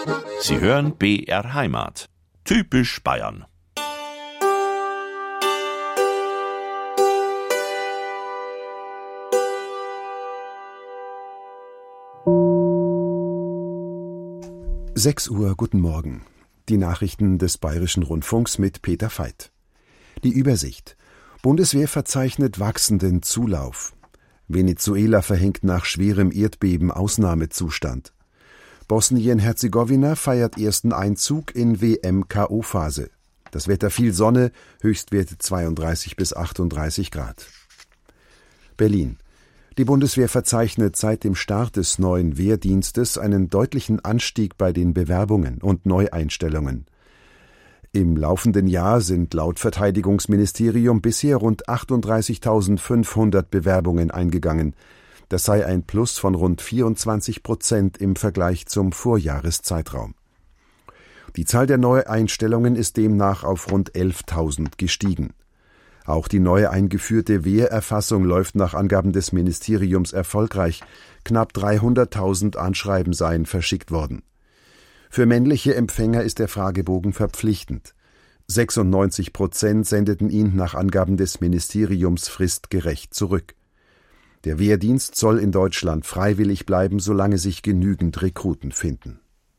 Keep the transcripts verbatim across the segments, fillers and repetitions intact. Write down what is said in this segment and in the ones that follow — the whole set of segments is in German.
Sie hören B R Heimat. Typisch Bayern. sechs Uhr, guten Morgen. Die Nachrichten des Bayerischen Rundfunks mit Peter Veit. Die Übersicht. Bundeswehr verzeichnet wachsenden Zulauf. Venezuela verhängt nach schwerem Erdbeben Ausnahmezustand. Bosnien-Herzegowina feiert ersten Einzug in W M-K O-Phase. Das Wetter viel Sonne, Höchstwerte zweiunddreißig bis achtunddreißig Grad. Berlin. Die Bundeswehr verzeichnet seit dem Start des neuen Wehrdienstes einen deutlichen Anstieg bei den Bewerbungen und Neueinstellungen. Im laufenden Jahr sind laut Verteidigungsministerium bisher rund achtunddreißigtausendfünfhundert Bewerbungen eingegangen. Das sei ein Plus von rund vierundzwanzig Prozent im Vergleich zum Vorjahreszeitraum. Die Zahl der Neueinstellungen ist demnach auf rund elftausend gestiegen. Auch die neu eingeführte Wehrerfassung läuft nach Angaben des Ministeriums erfolgreich. Knapp dreihunderttausend Anschreiben seien verschickt worden. Für männliche Empfänger ist der Fragebogen verpflichtend. sechsundneunzig Prozent sendeten ihn nach Angaben des Ministeriums fristgerecht zurück. Der Wehrdienst soll in Deutschland freiwillig bleiben, solange sich genügend Rekruten finden.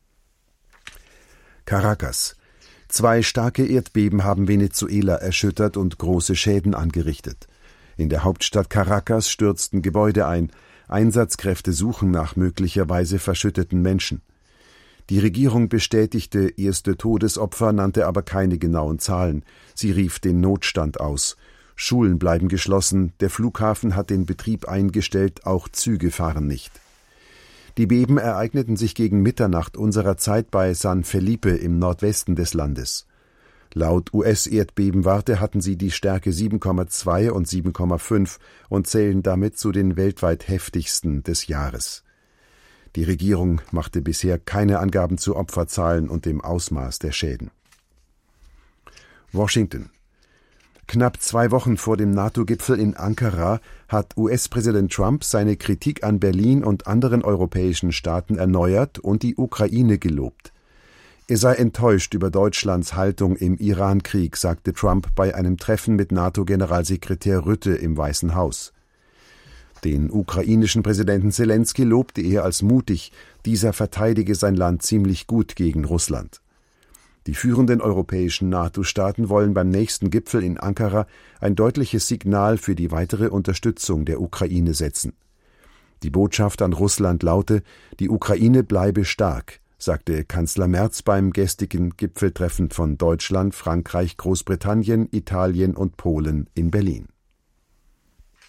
Caracas. Zwei starke Erdbeben haben Venezuela erschüttert und große Schäden angerichtet. In der Hauptstadt Caracas stürzten Gebäude ein. Einsatzkräfte suchen nach möglicherweise verschütteten Menschen. Die Regierung bestätigte erste Todesopfer, nannte aber keine genauen Zahlen. Sie rief den Notstand aus. Schulen bleiben geschlossen, der Flughafen hat den Betrieb eingestellt, auch Züge fahren nicht. Die Beben ereigneten sich gegen Mitternacht unserer Zeit bei San Felipe im Nordwesten des Landes. Laut U S-Erdbebenwarte hatten sie die Stärke sieben Komma zwei und sieben Komma fünf und zählen damit zu den weltweit heftigsten des Jahres. Die Regierung machte bisher keine Angaben zu Opferzahlen und dem Ausmaß der Schäden. Washington. Knapp zwei Wochen vor dem NATO-Gipfel in Ankara hat U S-Präsident Trump seine Kritik an Berlin und anderen europäischen Staaten erneuert und die Ukraine gelobt. Er sei enttäuscht über Deutschlands Haltung im Iran-Krieg, sagte Trump bei einem Treffen mit NATO-Generalsekretär Rutte im Weißen Haus. Den ukrainischen Präsidenten Selenskyj lobte er als mutig, dieser verteidige sein Land ziemlich gut gegen Russland. Die führenden europäischen NATO-Staaten wollen beim nächsten Gipfel in Ankara ein deutliches Signal für die weitere Unterstützung der Ukraine setzen. Die Botschaft an Russland laute, die Ukraine bleibe stark, sagte Kanzler Merz beim gestrigen Gipfeltreffen von Deutschland, Frankreich, Großbritannien, Italien und Polen in Berlin.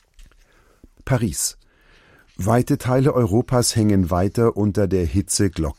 Paris. Weite Teile Europas hängen weiter unter der Hitzeglocke.